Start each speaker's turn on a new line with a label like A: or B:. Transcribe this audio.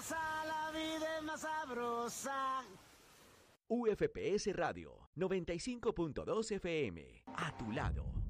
A: sabrosa, la vida es más sabrosa.
B: UFPS Radio 95.2 FM. A tu lado.